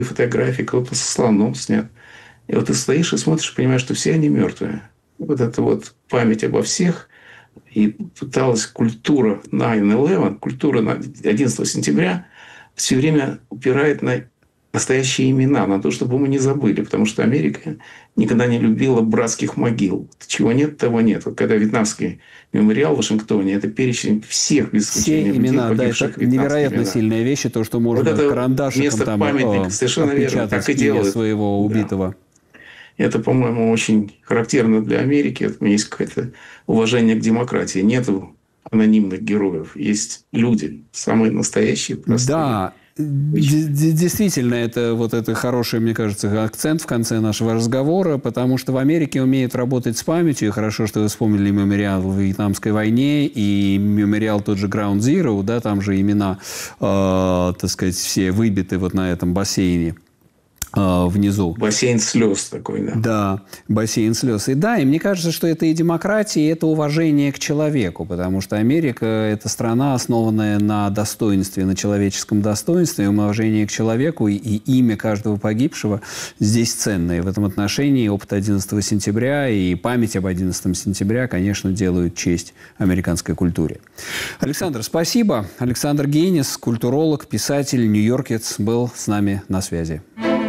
фотографии, кто-то со слоном снят. И вот ты стоишь и смотришь, понимаешь, что все они мертвые. Вот эта вот память обо всех. И пыталась культура 9/11, культура 11 сентября все время упирает на настоящие имена, на то, чтобы мы не забыли. Потому что Америка никогда не любила братских могил. Чего нет, того нет. Вот когда Вьетнамский мемориал в Вашингтоне, это перечень всех, без исключения все имена, людей, да, погибших это невероятно имена. сильная вещь, то, что можно Вот это карандашиком место там памятника, совершенно верно, отпечатать так и имя делают. своего убитого. Это, по-моему, очень характерно для Америки. Это есть какое-то уважение к демократии. Нету анонимных героев. Есть люди, самые настоящие, простые. Да, действительно, это вот это хороший, мне кажется, акцент в конце нашего разговора, потому что в Америке умеют работать с памятью. И хорошо, что вы вспомнили мемориал в Вьетнамской войне и мемориал тот же Ground Zero, да, там же имена, так сказать, все выбиты вот на этом бассейне. Внизу. Бассейн слез такой, да. Да, бассейн слез. И да, и мне кажется, что это и демократия, и это уважение к человеку, потому что Америка – это страна, основанная на достоинстве, на человеческом достоинстве, уважении к человеку, и имя каждого погибшего здесь ценное. И в этом отношении опыт 11 сентября и память об 11 сентября, конечно, делают честь американской культуре. Александр, спасибо. Александр Гейнис, культуролог, писатель, нью-йоркец, был с нами на связи.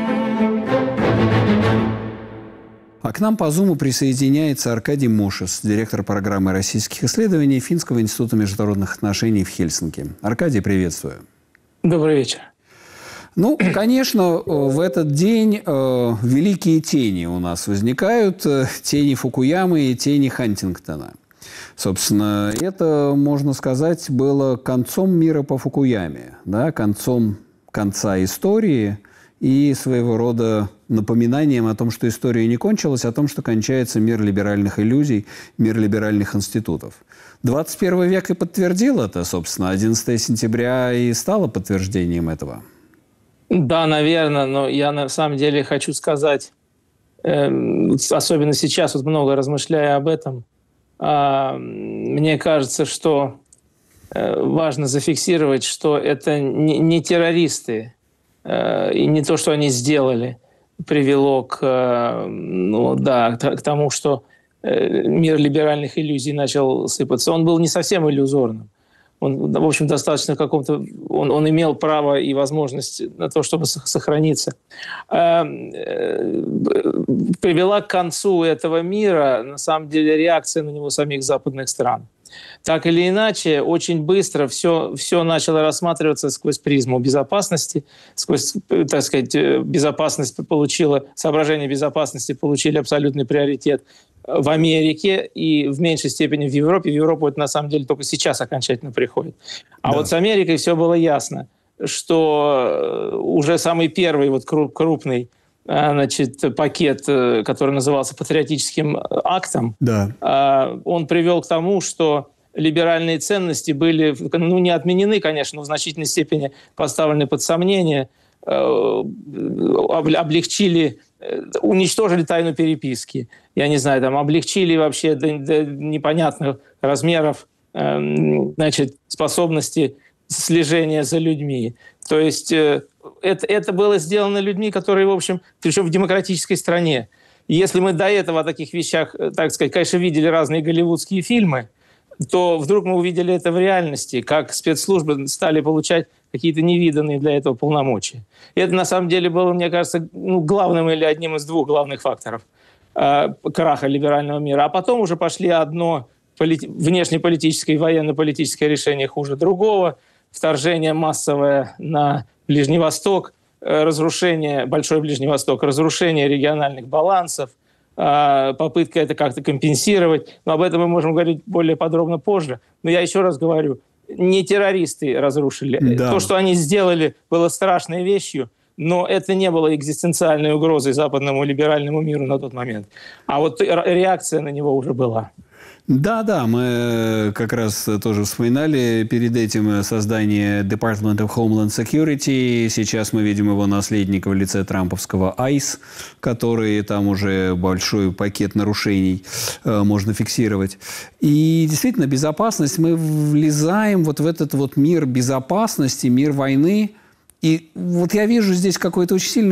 А к нам по Зуму присоединяется Аркадий Мошес, директор программы российских исследований Финского института международных отношений в Хельсинки. Аркадий, приветствую. Добрый вечер. Ну, конечно, в этот день великие тени у нас возникают. Тени Фукуямы и тени Хантингтона. Собственно, это, можно сказать, было концом мира по Фукуяме, да, концом конца истории и своего рода напоминанием о том, что история не кончилась, о том, что кончается мир либеральных иллюзий, мир либеральных институтов. 21 век и подтвердил это, собственно. 11 сентября и стало подтверждением этого. Да, наверное, но я на самом деле хочу сказать, особенно сейчас, вот много размышляя об этом, мне кажется, что важно зафиксировать, что это не террористы, и не то, что они сделали, привело к тому, что мир либеральных иллюзий начал сыпаться. Он был не совсем иллюзорным. Он, в общем, достаточно каком-то... Он имел право и возможность на то, чтобы сохраниться. Привела к концу этого мира, на самом деле, реакция на него самих западных стран. Так или иначе, очень быстро все начало рассматриваться сквозь призму безопасности, сквозь, так сказать, соображения безопасности получили абсолютный приоритет в Америке и в меньшей степени в Европе. В Европу это на самом деле только сейчас окончательно приходит. А вот с Америкой все было ясно, что уже самый первый вот крупный пакет, который назывался патриотическим актом, он привел к тому, что либеральные ценности были, не отменены, конечно, но в значительной степени поставлены под сомнение, облегчили, уничтожили тайну переписки. Я не знаю, там облегчили вообще до непонятных размеров способности слежения за людьми. То есть это было сделано людьми, которые, в общем, причем в демократической стране. И если мы до этого о таких вещах, так сказать, конечно, видели разные голливудские фильмы, то вдруг мы увидели это в реальности, как спецслужбы стали получать какие-то невиданные для этого полномочия. И это, на самом деле, было, мне кажется, главным или одним из двух главных факторов краха либерального мира. А потом уже пошли одно внешнеполитическое и военно-политическое решение хуже другого, вторжение массовое на Ближний Восток, разрушение, Большой Ближний Восток, разрушение региональных балансов, попытка это как-то компенсировать. Но об этом мы можем говорить более подробно позже. Но я еще раз говорю, не террористы разрушили. Да. То, что они сделали, было страшной вещью, но это не было экзистенциальной угрозой западному либеральному миру на тот момент. А вот реакция на него уже была. Да, мы как раз тоже вспоминали перед этим создание Department of Homeland Security. Сейчас мы видим его наследника в лице трамповского ICE, который там уже большой пакет нарушений можно фиксировать. И действительно, безопасность, мы влезаем вот в этот вот мир безопасности, мир войны. И вот я вижу здесь какой-то очень сильный